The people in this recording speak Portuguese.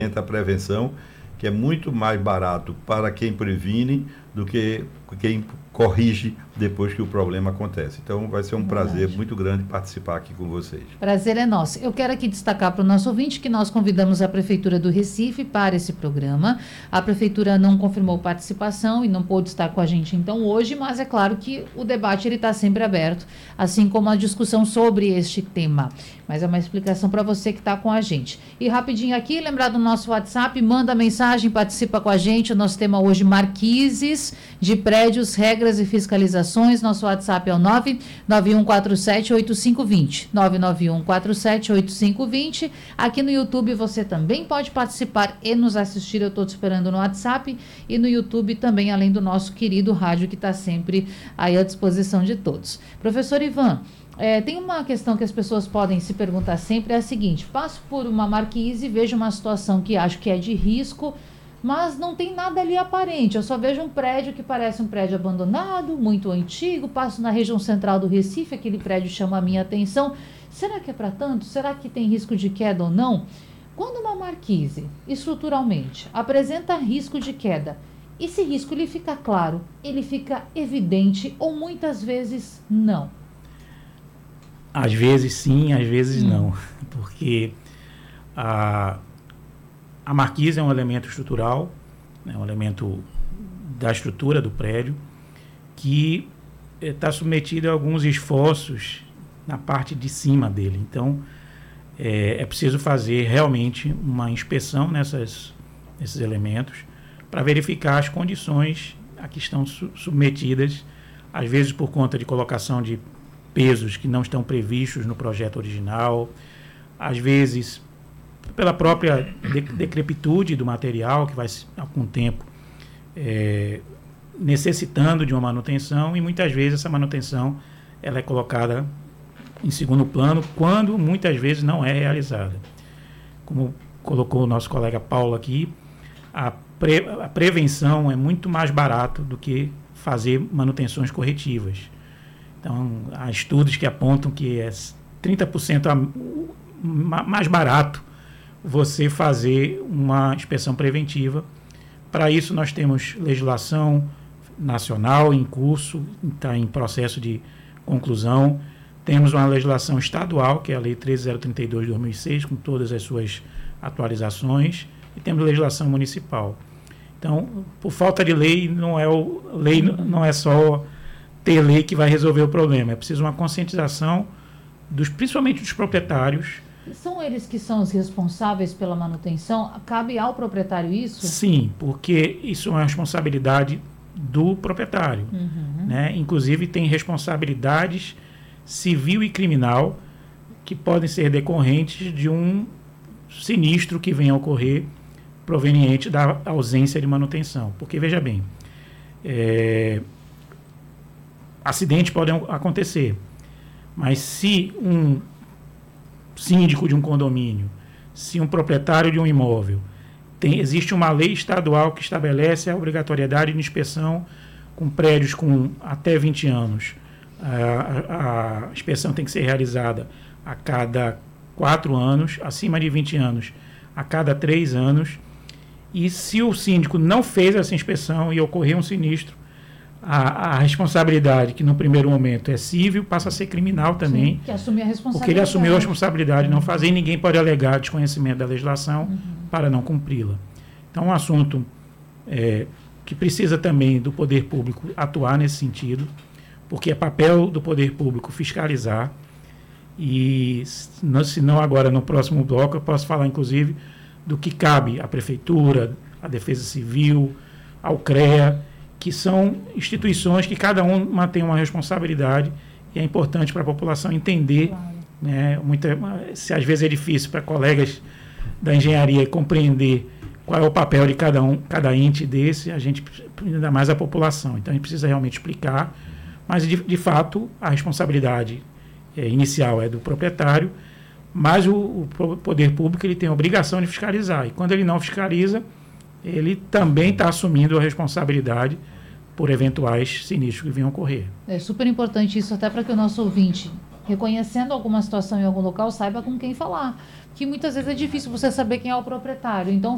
a prevenção, que é muito mais barato para quem previne do que quem corrige depois que o problema acontece. Então, vai ser um prazer muito grande participar aqui com vocês. Prazer é nosso. Eu quero aqui destacar para o nosso ouvinte que nós convidamos a Prefeitura do Recife para esse programa. A Prefeitura não confirmou participação e não pôde estar com a gente então hoje, mas é claro que o debate está sempre aberto, assim como a discussão sobre este tema. Mas é uma explicação para você que está com a gente. E rapidinho aqui, lembrar do nosso WhatsApp, manda mensagem, participa com a gente. O nosso tema hoje, marquises de prédios, regras e fiscalizações. Nosso WhatsApp é o 991478520. 991478520. Aqui no YouTube você também pode participar e nos assistir. Eu estou te esperando no WhatsApp e no YouTube também, além do nosso querido rádio que está sempre aí à disposição de todos. Professor Ivan, tem uma questão que as pessoas podem se perguntar sempre, é a seguinte: passo por uma marquise e vejo uma situação que acho que é de risco, mas não tem nada ali aparente. Eu só vejo um prédio que parece um prédio abandonado, muito antigo, passo na região central do Recife, aquele prédio chama a minha atenção. Será que é para tanto? Será que tem risco de queda ou não? Quando uma marquise, estruturalmente, apresenta risco de queda, esse risco ele fica claro, ele fica evidente ou muitas vezes não? Às vezes sim, às vezes não, porque a marquise é um elemento estrutural, né, um elemento da estrutura do prédio, que está submetido a alguns esforços na parte de cima dele. Então, é preciso fazer realmente uma inspeção nesses elementos para verificar as condições a que estão submetidas, às vezes por conta de colocação de pesos que não estão previstos no projeto original, às vezes pela própria decrepitude do material, que vai, com o tempo, necessitando de uma manutenção, e muitas vezes essa manutenção ela é colocada em segundo plano, quando muitas vezes não é realizada. Como colocou o nosso colega Paulo aqui, a prevenção é muito mais barato do que fazer manutenções corretivas. Então, há estudos que apontam que é 30% mais barato você fazer uma inspeção preventiva. Para isso, nós temos legislação nacional em curso, está em processo de conclusão. Temos uma legislação estadual, que é a Lei 13032 de 2006, com todas as suas atualizações, e temos legislação municipal. Então, por falta de lei, não é só ter lei que vai resolver o problema. É preciso uma conscientização, principalmente dos proprietários. São eles que são os responsáveis pela manutenção? Cabe ao proprietário isso? Sim, porque isso é uma responsabilidade do proprietário. Né? Inclusive, tem responsabilidades civil e criminal que podem ser decorrentes de um sinistro que venha a ocorrer proveniente da ausência de manutenção. Porque, veja bem, acidentes podem acontecer, mas se um síndico de um condomínio, se um proprietário de um imóvel, existe uma lei estadual que estabelece a obrigatoriedade de inspeção com prédios com até 20 anos. A inspeção tem que ser realizada a cada 4 anos, acima de 20 anos, a cada 3 anos. E se o síndico não fez essa inspeção e ocorrer um sinistro, a responsabilidade, que no primeiro momento é civil, passa a ser criminal também. Sim, que assumir a responsabilidade. Porque ele assumiu a responsabilidade de não fazer, e ninguém pode alegar desconhecimento da legislação para não cumpri-la. Então, é um assunto que precisa também do poder público atuar nesse sentido, porque é papel do poder público fiscalizar. E, se não agora no próximo bloco, eu posso falar, inclusive, do que cabe à Prefeitura, à Defesa Civil, ao CREA, que são instituições que cada uma tem uma responsabilidade, e é importante para a população entender. Claro. Né, se às vezes é difícil para colegas da engenharia compreender qual é o papel de cada ente desse, a gente, ainda mais a população. Então, a gente precisa realmente explicar, mas, de fato, a responsabilidade inicial é do proprietário, mas o poder público ele tem a obrigação de fiscalizar, e quando ele não fiscaliza, ele também está assumindo a responsabilidade por eventuais sinistros que venham ocorrer. É super importante isso, até para que o nosso ouvinte, reconhecendo alguma situação em algum local, saiba com quem falar. Que muitas vezes é difícil você saber quem é o proprietário. Então,